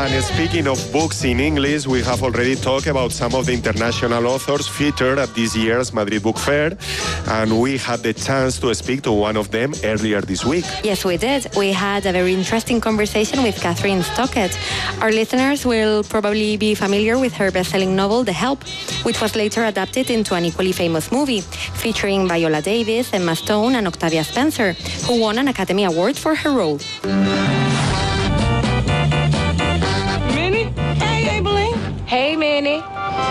And speaking of books in English, we have already talked about some of the international authors featured at this year's Madrid Book Fair, and we had the chance to speak to one of them earlier this week. Yes, we did. We had a very interesting conversation with Catherine Stockett. Our listeners will probably be familiar with her best-selling novel, The Help, which was later adapted into an equally famous movie, featuring Viola Davis, Emma Stone, and Octavia Spencer, who won an Academy Award for her role. Hey, Minnie.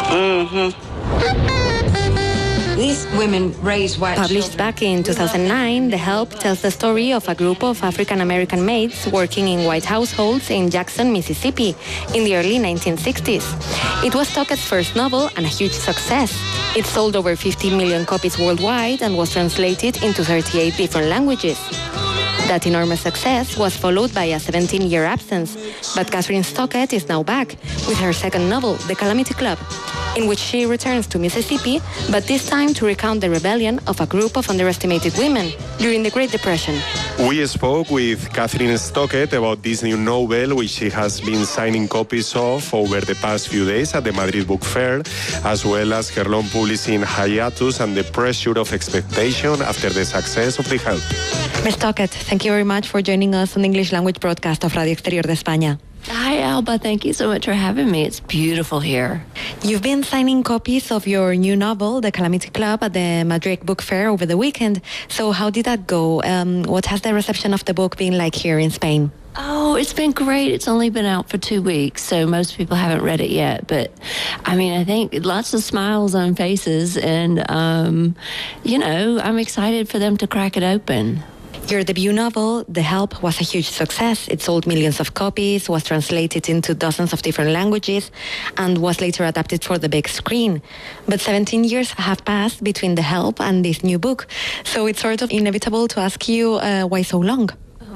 These women raise white Published back in 2009, The Help tells the story of a group of African-American maids working in white households in Jackson, Mississippi, in the early 1960s. It was Stockett's first novel and a huge success. It sold over 50 million copies worldwide and was translated into 38 different languages. That enormous success was followed by a 17-year absence, but Catherine Stockett is now back with her second novel, The Calamity Club, in which she returns to Mississippi, but this time to recount the rebellion of a group of underestimated women during the Great Depression. We spoke with Catherine Stockett about this new novel, which she has been signing copies of over the past few days at the Madrid Book Fair, as well as her long publishing hiatus and the pressure of expectation after the success of The Help. Ms. Stockett, thank you very much for joining us on the English language broadcast of Radio Exterior de España. Hi, Alba. Thank you so much for having me. It's beautiful here. You've been signing copies of your new novel, The Calamity Club, at the Madrid Book Fair over the weekend. So how did that go? What has the reception of the book been like here in Spain? Oh, it's been great. It's only been out for 2 weeks, so most people haven't read it yet. But, I mean, I think lots of smiles on faces, and, I'm excited for them to crack it open. Your debut novel, The Help, was a huge success. It sold millions of copies, was translated into dozens of different languages, and was later adapted for the big screen. But 17 years have passed between The Help and this new book, so it's sort of inevitable to ask you why so long?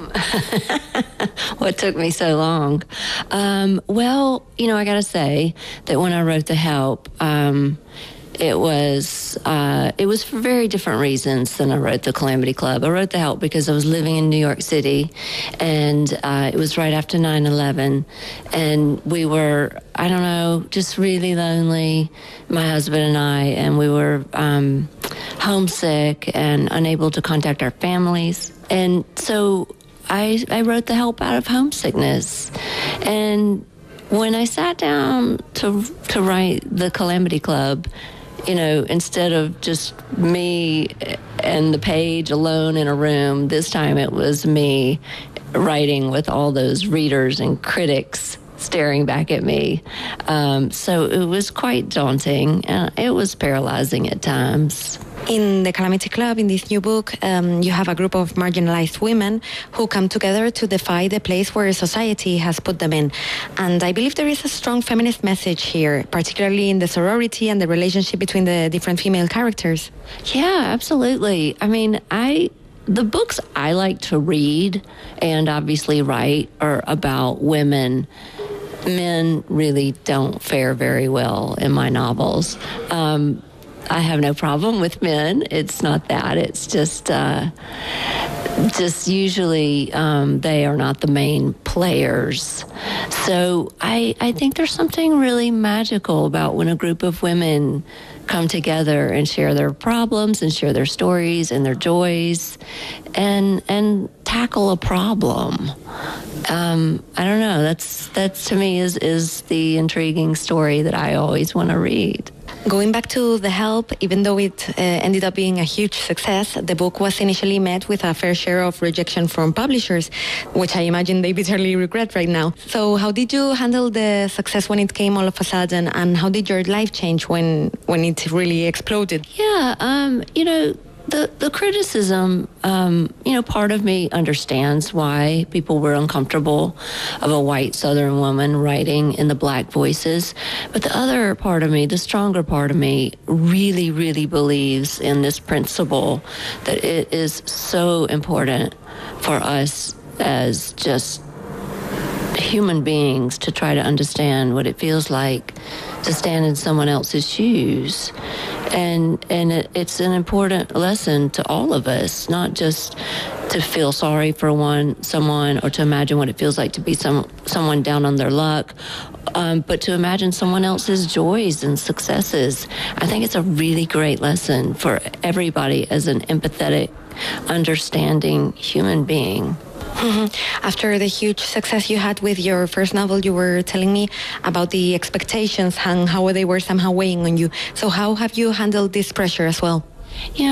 What took me so long? I got to say that when I wrote The Help, it was for very different reasons than I wrote The Calamity Club. I wrote The Help because I was living in New York City, and it was right after 9/11, and we were, just really lonely, my husband and I, and we were homesick and unable to contact our families. And so I wrote The Help out of homesickness. And when I sat down to write The Calamity Club, instead of just me and the page alone in a room, this time it was me writing with all those readers and critics staring back at me. So it was quite daunting, and it was paralyzing at times. In The Calamity Club, in this new book, you have a group of marginalized women who come together to defy the place where society has put them in. And I believe there is a strong feminist message here, particularly in the sorority and the relationship between the different female characters. Yeah, absolutely. I mean, the books I like to read and obviously write are about women. Men really don't fare very well in my novels. I have no problem with men. It's not that. It's just usually they are not the main players. So I think there's something really magical about when a group of women come together and share their problems and share their stories and their joys and tackle a problem. I don't know. That's to me is the intriguing story that I always want to read. Going back to The Help, even though it ended up being a huge success, the book was initially met with a fair share of rejection from publishers, which I imagine they bitterly regret right now. So how did you handle the success when it came all of a sudden, and how did your life change when it really exploded? Yeah, The criticism, part of me understands why people were uncomfortable of a white Southern woman writing in the black voices. But the other part of me, the stronger part of me, really, really believes in this principle that it is so important for us as just human beings to try to understand what it feels like to stand in someone else's shoes it's an important lesson to all of us, not just to feel sorry for someone or to imagine what it feels like to be someone down on their luck, but to imagine someone else's joys and successes. I think it's a really great lesson for everybody as an empathetic, understanding human being. Mm-hmm. After the huge success you had with your first novel, you were telling me about the expectations and how they were somehow weighing on you. So how have you handled this pressure as well?